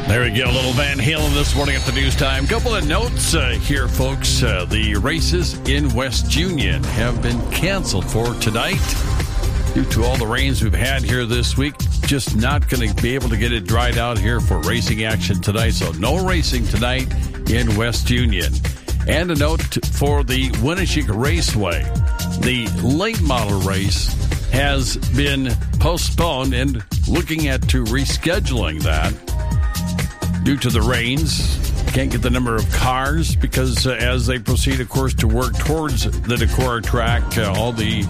There we go, a little Van Halen this morning at the news time. Couple of notes here, folks. The races in West Union have been canceled for tonight due to all the rains we've had here this week. Just not going to be able to get it dried out here for racing action tonight. So no racing tonight in West Union. And a note for the Winneshiek Raceway. The late model race has been postponed and looking at to rescheduling that. Due to the rains, can't get the number of cars because as they proceed, of course, to work towards the Decorah track, all the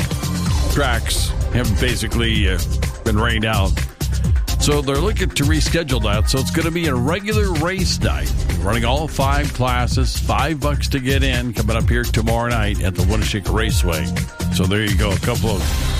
tracks have basically been rained out. So they're looking to reschedule that. So it's going to be a regular race night, running all 5 classes, $5 to get in, coming up here tomorrow night at the Winneshiek Raceway. So there you go, a couple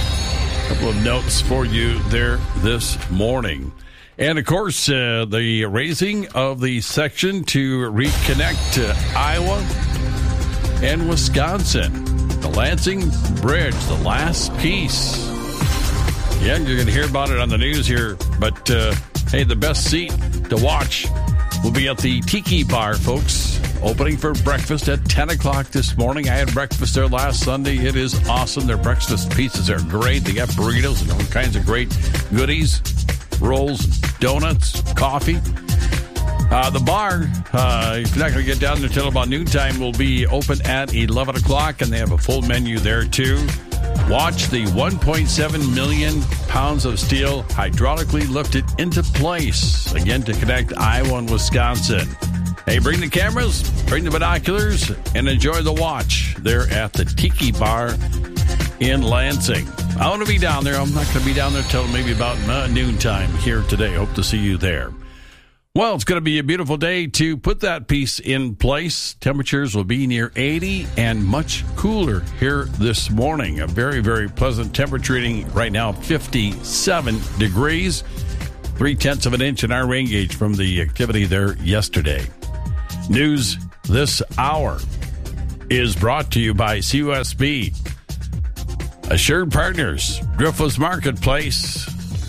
of notes for you there this morning. And, of course, the raising of the section to reconnect Iowa and Wisconsin. The Lansing Bridge, the last piece. Yeah, you're going to hear about it on the news here. But, hey, the best seat to watch will be at the Tiki Bar, folks. Opening for breakfast at 10 o'clock this morning. I had breakfast there last Sunday. It is awesome. Their breakfast pieces are great. They got burritos and all kinds of great goodies. Rolls, donuts, coffee. The bar, if you're not going to get down there until about noontime, will be open at 11 o'clock, and they have a full menu there, too. Watch the 1.7 million pounds of steel hydraulically lifted into place, again, to connect Iowa and Wisconsin. Hey, bring the cameras, bring the binoculars, and enjoy the watch there at the Tiki Bar in Lansing. I want to be down there. I'm not going to be down there till maybe about noontime here today. Hope to see you there. Well, it's going to be a beautiful day to put that piece in place. Temperatures will be near 80 and much cooler here this morning. A very, very pleasant temperature reading right now, 57 degrees. 0.3 of an inch in our rain gauge from the activity there yesterday. News this hour is brought to you by CUSB. Assured Partners, Driftless Marketplace.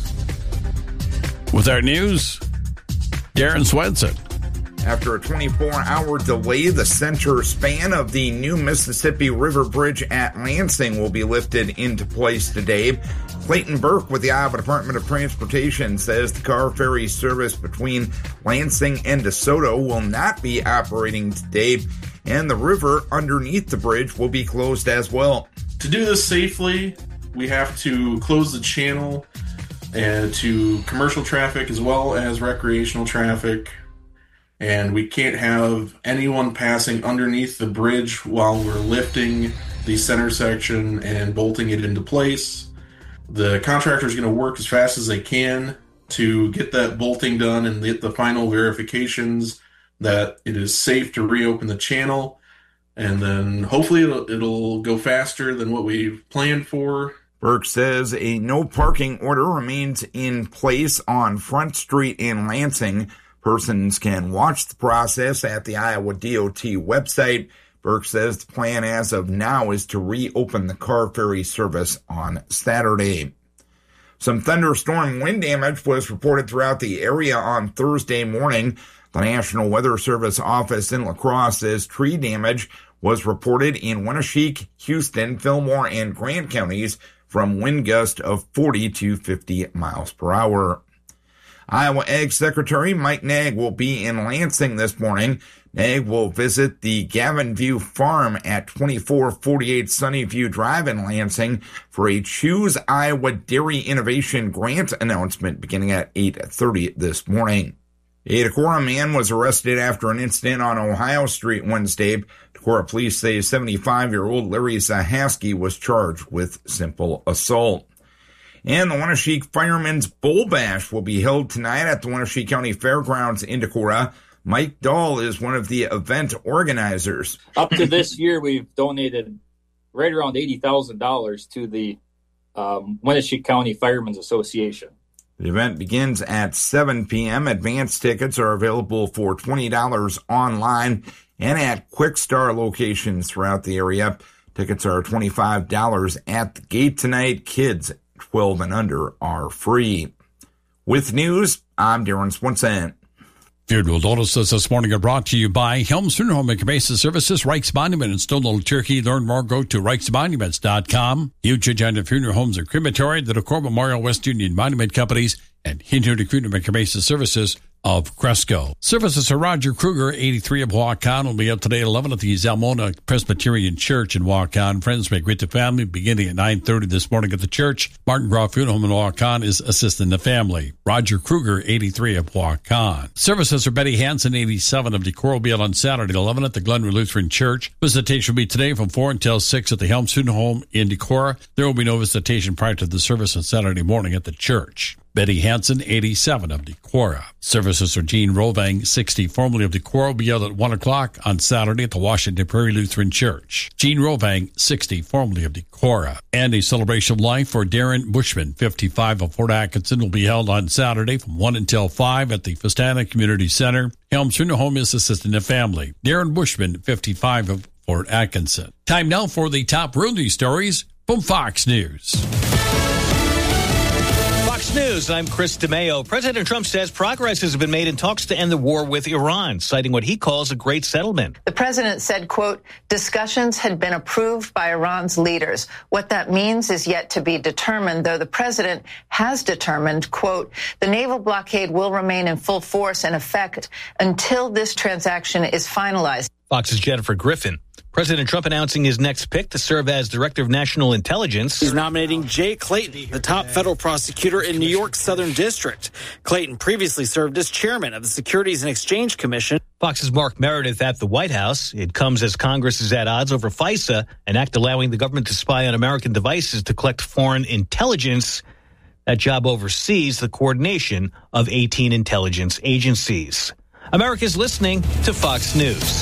With our news, Darren Swenson. After a 24-hour delay, the center span of the new Mississippi River Bridge at Lansing will be lifted into place today. Clayton Burke with the Iowa Department of Transportation says the car ferry service between Lansing and DeSoto will not be operating today, and the river underneath the bridge will be closed as well. To do this safely, we have to close the channel to commercial traffic as well as recreational traffic. And we can't have anyone passing underneath the bridge while we're lifting the center section and bolting it into place. The contractor is going to work as fast as they can to get that bolting done and get the final verifications that it is safe to reopen the channel. And then hopefully it'll go faster than what we've planned for. Burke says a no parking order remains in place on Front Street in Lansing. Persons can watch the process at the Iowa DOT website. Burke says the plan as of now is to reopen the car ferry service on Saturday. Some thunderstorm wind damage was reported throughout the area on Thursday morning. The National Weather Service office in La Crosse says tree damage was reported in Winneshiek, Houston, Fillmore, and Grant counties from wind gusts of 40 to 50 miles per hour. Iowa Ag Secretary Mike Naig will be in Lansing this morning. Naig will visit the Gavin View Farm at 2448 Sunnyview Drive in Lansing for a Choose Iowa Dairy Innovation Grant announcement beginning at 8:30 this morning. A Decorah man was arrested after an incident on Ohio Street Wednesday. Decorah police say 75-year-old Larry Zahaski was charged with simple assault. And the Winneshiek Firemen's Bull Bash will be held tonight at the Winneshiek County Fairgrounds in Decorah. Mike Dahl is one of the event organizers. Up to this year, we've donated right around $80,000 to the Winneshiek County Firemen's Association. The event begins at 7 p.m. Advance tickets are available for $20 online and at Quick Star locations throughout the area. Tickets are $25 at the gate tonight. Kids 12 and under are free. With news, I'm Darren Swenson. Funeral notices this morning are brought to you by Helms Funeral Home and Cremation Services, Reichs Monument in Stone Little Turkey. Learn more, go to reichsmonuments.com. Huge Agenda Funeral Homes and Crematory, the Decor Memorial West Union Monument Companies, and Hinton Funeral and Cremation Services of Cresco. Services for Roger Kruger, 83 of Waukon, will be up today at 11 at the Zalmona Presbyterian Church in Waukon. Friends may greet the family beginning at 9:30 this morning at the church. Martin Groff Funeral Home in Waukon is assisting the family. Roger Kruger, 83 of Waukon. Services for Betty Hansen, 87 of Decorah, will be out on Saturday at 11 at the Glenwood Lutheran Church. Visitation will be today from 4 until 6 at the Helms Funeral Home in Decorah. There will be no visitation prior to the service on Saturday morning at the church. Betty Hansen, 87 of Decorah. Services for Gene Rovang, 60, formerly of Decorah, will be out at 1 o'clock on Saturday at the Washington Prairie Lutheran Church. Gene Rovang, 60, formerly of Decorah. And a celebration of life for Darren Bushman, 55 of Fort Atkinson, will be held on Saturday from 1 until 5 at the Festana Community Center. Helms Funeral Home is assisting the family. Darren Bushman, 55 of Fort Atkinson. Time now for the top real news stories from Fox News. Fox News, I'm Chris DeMeo. President Trump says progress has been made in talks to end the war with Iran, citing what he calls a great settlement. The president said, quote, discussions had been approved by Iran's leaders. What that means is yet to be determined, though the president has determined, quote, the naval blockade will remain in full force and effect until this transaction is finalized. Fox's Jennifer Griffin. President Trump announcing his next pick to serve as Director of National Intelligence. He's nominating Jay Clayton, the top federal prosecutor in New York's Southern District. Clayton previously served as chairman of the Securities and Exchange Commission. Fox's Mark Meredith at the White House. It comes as Congress is at odds over FISA, an act allowing the government to spy on American devices to collect foreign intelligence. That job oversees the coordination of 18 intelligence agencies. America's listening to Fox News.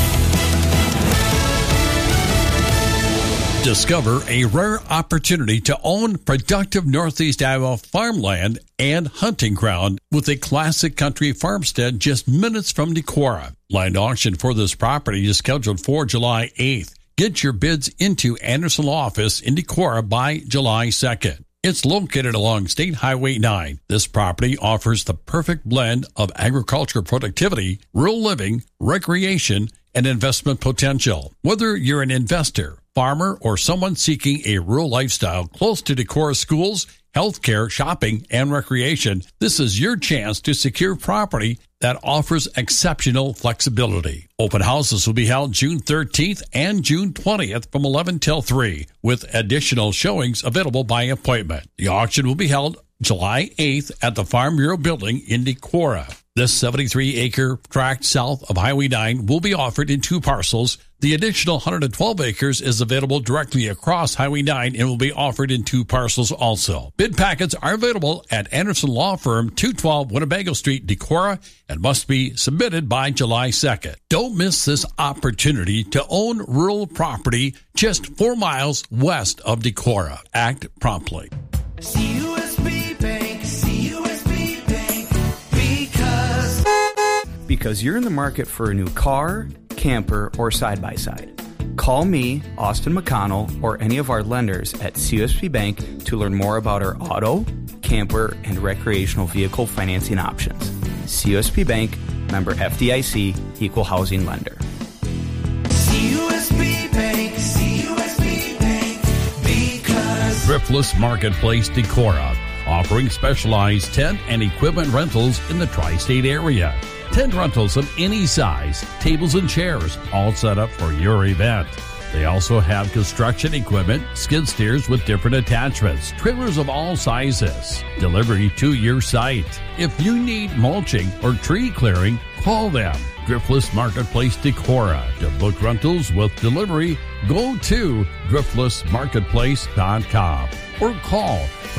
Discover a rare opportunity to own productive Northeast Iowa farmland and hunting ground with a classic country farmstead just minutes from Decorah. Land auction for this property is scheduled for July 8th. Get your bids into Anderson Law Office in Decorah by July 2nd. It's located along State Highway 9. This property offers the perfect blend of agricultural productivity, rural living, recreation, and investment potential. Whether you're an investor, farmer, or someone seeking a rural lifestyle close to Decorah schools, healthcare, shopping, and recreation, this is your chance to secure property that offers exceptional flexibility. Open houses will be held June 13th and June 20th from 11 till 3, with additional showings available by appointment. The auction will be held July 8th at the Farm Bureau Building in Decorah. This 73-acre tract south of Highway 9 will be offered in 2 parcels. The additional 112 acres is available directly across Highway 9 and will be offered in 2 parcels also. Bid packets are available at Anderson Law Firm, 212 Winnebago Street, Decorah, and must be submitted by July 2nd. Don't miss this opportunity to own rural property just 4 miles west of Decorah. Act promptly. CUSB Bank, CUSB Bank, because you're in the market for a new car, camper, or side-by-side. Call me, Austin McConnell, or any of our lenders at CUSB Bank to learn more about our auto, camper, and recreational vehicle financing options. CUSB Bank, member FDIC, equal housing lender. CUSB Bank, CUSB Bank, because... Thriftless Marketplace Decorah, offering specialized tent and equipment rentals in the tri-state area. Tent rentals of any size, tables and chairs, all set up for your event. They also have construction equipment, skid steers with different attachments, trailers of all sizes, delivery to your site. If you need mulching or tree clearing, call them. Thriftless Marketplace Decorah. To book rentals with delivery, go to thriftlessmarketplace.com or call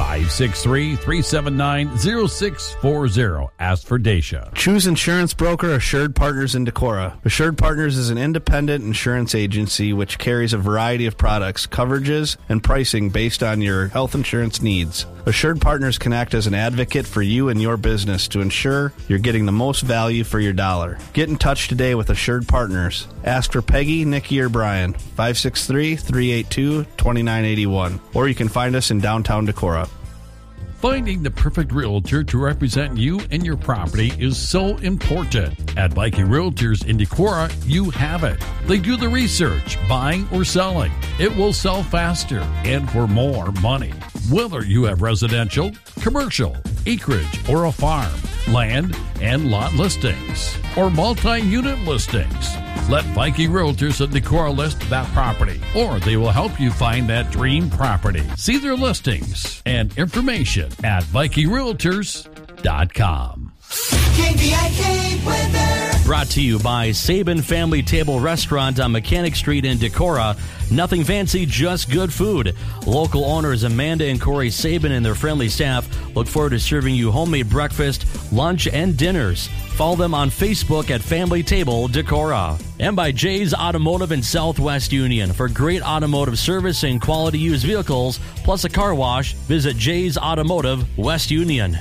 563-379-0640. Ask for Dacia. Choose insurance broker Assured Partners in Decorah. Assured Partners is an independent insurance agency which carries a variety of products, coverages, and pricing based on your health insurance needs. Assured Partners can act as an advocate for you and your business to ensure you're getting the most value for your dollar. Get in touch today with Assured Partners. Ask for Peggy, Nikki, or Brian, 563-382-2981. Or you can find us in downtown Decorah. Finding the perfect realtor to represent you and your property is so important. At Viking Realtors in Decorah, you have it. They do the research, buying or selling. It will sell faster and for more money. Whether you have residential, commercial, acreage, or a farm, land and lot listings, or multi-unit listings, let Viking Realtors at Decorah list that property, or they will help you find that dream property. See their listings and information at VikingRealtors.com. KVIK weather. Brought to you by Sabin Family Table Restaurant on Mechanic Street in Decorah. Nothing fancy, just good food. Local owners Amanda and Corey Sabin and their friendly staff look forward to serving you homemade breakfast, lunch, and dinners. Follow them on Facebook at Family Table Decorah. And by Jay's Automotive in Southwest Union. For great automotive service and quality used vehicles, plus a car wash, visit Jay's Automotive West Union.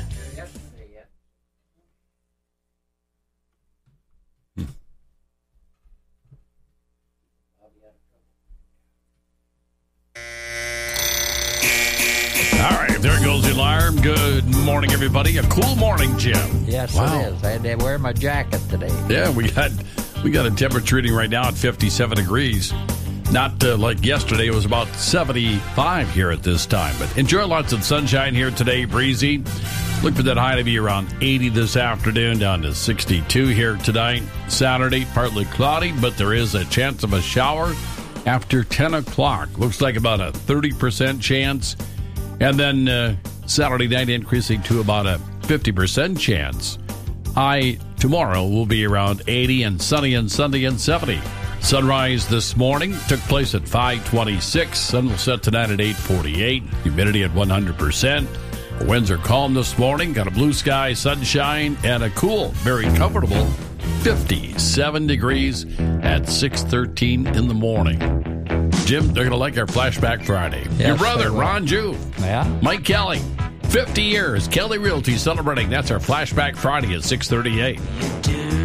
All right, there goes the alarm. Good morning, everybody. A cool morning, Jim. Yes, Wow. it is. I had to wear my jacket today. Yeah, we got a temperature reading right now at 57 degrees. Not like yesterday. It was about 75 here at this time. But enjoy lots of sunshine here today. Breezy. Look for that high to be around 80 this afternoon, down to 62 here tonight. Saturday, partly cloudy, but there is a chance of a shower after 10 o'clock. Looks like about a 30% chance. And then Saturday night increasing to about a 50% chance. High tomorrow will be around 80 and sunny and Sunday and 70. Sunrise this morning took place at 5:26. Sun will set tonight at 8:48. Humidity at 100%. Winds are calm this morning. Got a blue sky, sunshine, and a cool, very comfortable 57 degrees at 6:13 in the morning. Jim, they're going to like our Flashback Friday. Yes, Your brother, they will. Ron Juve. Yeah. Mike Kelly. 50 years. Kelly Realty celebrating. That's our Flashback Friday at 6:38.